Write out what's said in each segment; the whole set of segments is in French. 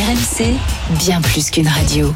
RMC, bien plus qu'une radio.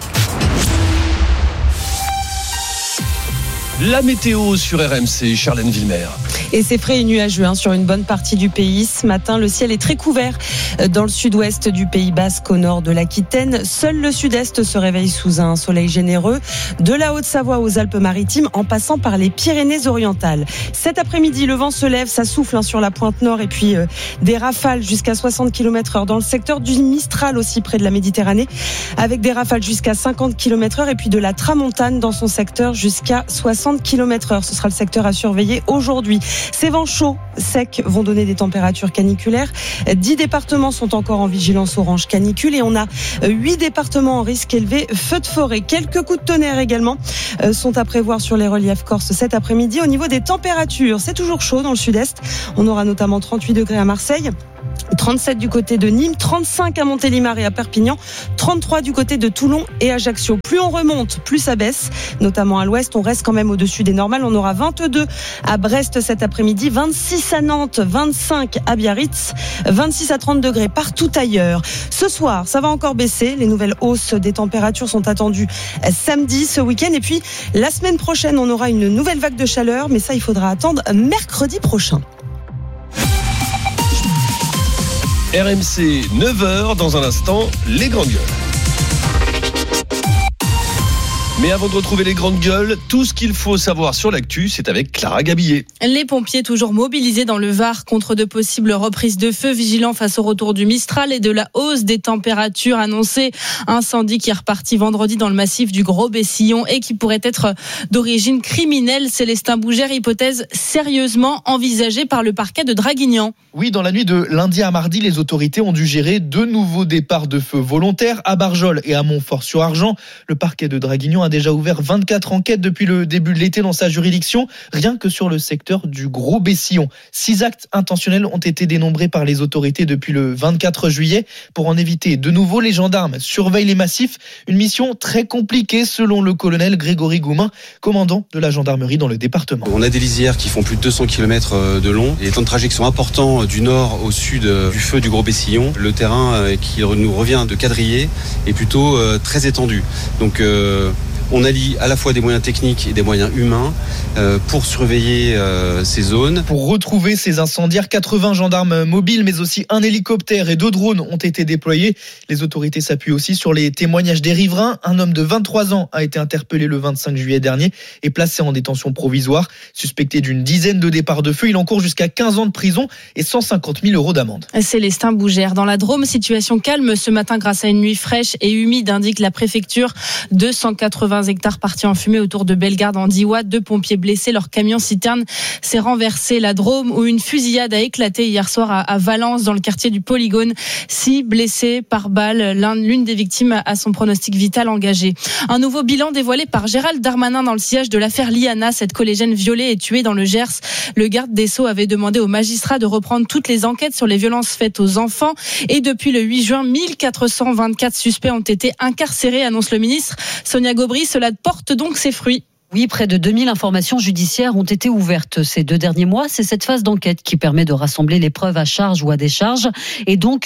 La météo sur RMC, Charlène Villemer. Et c'est frais et nuageux sur une bonne partie du pays. Ce matin, le ciel est très couvert dans le sud-ouest du Pays Basque, au nord de l'Aquitaine. Seul le sud-est se réveille sous un soleil généreux, de la Haute-Savoie aux Alpes-Maritimes, en passant par les Pyrénées-Orientales. Cet après-midi, le vent se lève, ça souffle sur la pointe nord, et puis des rafales jusqu'à 60 km/h dans le secteur du Mistral aussi, près de la Méditerranée, avec des rafales jusqu'à 50 km/h, et puis de la Tramontane dans son secteur jusqu'à 60 km/h. Ce sera le secteur à surveiller aujourd'hui. Ces vents chauds, secs, vont donner des températures caniculaires. 10 départements sont encore en vigilance orange canicule, et on a 8 départements en risque élevé feu de forêt. Quelques coups de tonnerre également sont à prévoir sur les reliefs corses cet après-midi. Au niveau des températures, c'est toujours chaud dans le sud-est. On aura notamment 38 degrés à Marseille, 37 du côté de Nîmes, 35 à Montélimar et à Perpignan, 33 du côté de Toulon et Ajaccio. Plus on remonte, plus ça baisse, notamment à l'ouest. On reste quand même au-dessus des normales. On aura 22 à Brest cet après-midi, 26 à Nantes, 25 à Biarritz, 26 à 30 degrés partout ailleurs. Ce soir, ça va encore baisser. Les nouvelles hausses des températures sont attendues samedi, ce week-end. Et puis, la semaine prochaine, on aura une nouvelle vague de chaleur, mais ça, il faudra attendre mercredi prochain. RMC, 9h, dans un instant, les grandes gueules. Mais avant de retrouver les grandes gueules, tout ce qu'il faut savoir sur l'actu, c'est avec Clara Gabillet. Les pompiers toujours mobilisés dans le Var contre de possibles reprises de feu, vigilants face au retour du Mistral et de la hausse des températures annoncées. Incendie qui est reparti vendredi dans le massif du Gros-Bessillon et qui pourrait être d'origine criminelle. Célestin Bougère, hypothèse sérieusement envisagée par le parquet de Draguignan. Oui, dans la nuit de lundi à mardi, les autorités ont dû gérer 2 nouveaux départs de feu volontaires à Barjol et à Montfort-sur-Argent. Le parquet de Draguignan a déjà ouvert 24 enquêtes depuis le début de l'été dans sa juridiction, rien que sur le secteur du Gros-Bessillon. 6 actes intentionnels ont été dénombrés par les autorités depuis le 24 juillet. Pour en éviter de nouveau, les gendarmes surveillent les massifs. Une mission très compliquée selon le colonel Grégory Goumin, commandant de la gendarmerie dans le département. On a des lisières qui font plus de 200 km de long. Les temps de trajet qui sont importants du nord au sud du feu du Gros-Bessillon. Le terrain qui nous revient de quadriller est plutôt très étendu. Donc on allie à la fois des moyens techniques et des moyens humains pour surveiller ces zones. Pour retrouver ces incendiaires, 80 gendarmes mobiles, mais aussi un hélicoptère et 2 drones ont été déployés. Les autorités s'appuient aussi sur les témoignages des riverains. Un homme de 23 ans a été interpellé le 25 juillet dernier et placé en détention provisoire. Suspecté d'une dizaine de départs de feu, il encourt jusqu'à 15 ans de prison et 150 000 € d'amende. Célestin Bougère. Dans la Drôme, situation calme ce matin grâce à une nuit fraîche et humide, indique la préfecture. 280 hectares partis en fumée autour de Bellegarde en Diois. 2 pompiers blessés, leur camion citerne s'est renversé. La Drôme, où une fusillade a éclaté hier soir à Valence dans le quartier du Polygone. 6 blessés par balle, l'une des victimes a son pronostic vital engagé. Un nouveau bilan dévoilé par Gérald Darmanin dans le sillage de l'affaire Liana, cette collégienne violée et tuée dans le Gers. Le garde des Sceaux avait demandé aux magistrats de reprendre toutes les enquêtes sur les violences faites aux enfants, et depuis le 8 juin, 1424 suspects ont été incarcérés, annonce le ministre. Sonia Gobry, cela porte donc ses fruits. Oui, près de 2000 informations judiciaires ont été ouvertes ces 2 derniers mois. C'est cette phase d'enquête qui permet de rassembler les preuves à charge ou à décharge. Et donc,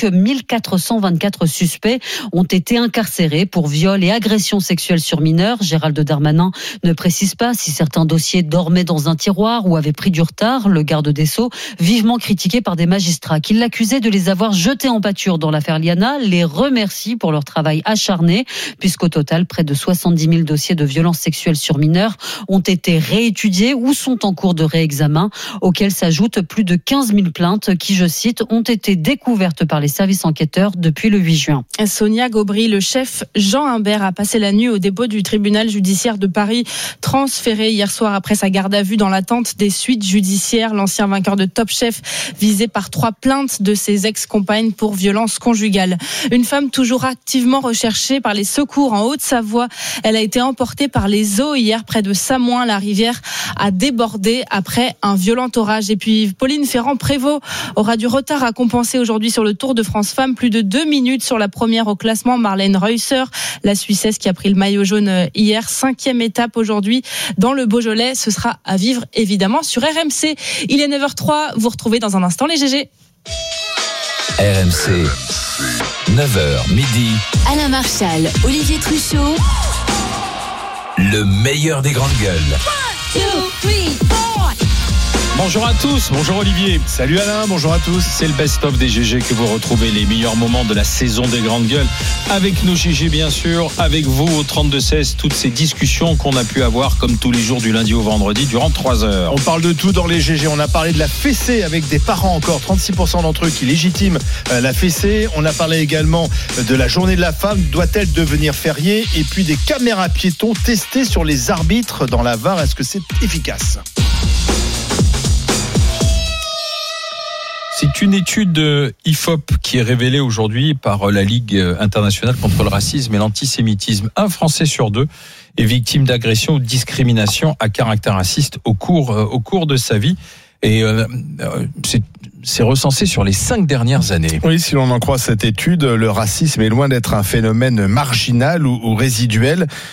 1424 suspects ont été incarcérés pour viol et agression sexuelle sur mineurs. Gérald Darmanin ne précise pas si certains dossiers dormaient dans un tiroir ou avaient pris du retard. Le garde des Sceaux, vivement critiqué par des magistrats qui l'accusaient de les avoir jetés en pâture dans l'affaire Liana, les remercie pour leur travail acharné, puisqu'au total, près de 70 000 dossiers de violences sexuelles sur mineurs ont été réétudiés ou sont en cours de réexamen, auxquels s'ajoutent plus de 15 000 plaintes qui, je cite, ont été découvertes par les services enquêteurs depuis le 8 juin. Sonia Gobry, le chef Jean Imbert a passé la nuit au dépôt du tribunal judiciaire de Paris, transféré hier soir après sa garde à vue dans l'attente des suites judiciaires. L'ancien vainqueur de Top Chef visé par 3 plaintes de ses ex-compagnes pour violence conjugale. Une femme toujours activement recherchée par les secours en Haute-Savoie. Elle a été emportée par les eaux hier près de Samoin. La rivière a débordé après un violent orage. Et puis Pauline Ferrand-Prévot aura du retard à compenser aujourd'hui sur le Tour de France Femmes. Plus de 2 minutes sur la première au classement, Marlène Reusser, la Suissesse qui a pris le maillot jaune hier. 5e étape aujourd'hui dans le Beaujolais. Ce sera à vivre évidemment sur RMC. Il est 9h03. Vous retrouvez dans un instant les GG. RMC, 9h, midi. Alain Marchal, Olivier Truchot. Le meilleur des grandes gueules. 1, 2, 3, 4. Bonjour à tous, bonjour Olivier. Salut Alain, bonjour à tous. C'est le best-of des GG que vous retrouvez les meilleurs moments de la saison des grandes gueules. Avec nos GG bien sûr, avec vous au 32-16, toutes ces discussions qu'on a pu avoir comme tous les jours du lundi au vendredi durant 3 heures. On parle de tout dans les GG, on a parlé de la fessée avec des parents encore, 36% d'entre eux qui légitiment la fessée. On a parlé également de la journée de la femme, doit-elle devenir fériée? Et puis des caméras piétons testées sur les arbitres dans la VAR, est-ce que c'est efficace? C'est une étude IFOP qui est révélée aujourd'hui par la Ligue internationale contre le racisme et l'antisémitisme. 1 Français sur 2 est victime d'agression ou de discrimination à caractère raciste au cours de sa vie. Et c'est recensé sur les 5 dernières années. Oui, si l'on en croit cette étude, le racisme est loin d'être un phénomène marginal ou résiduel.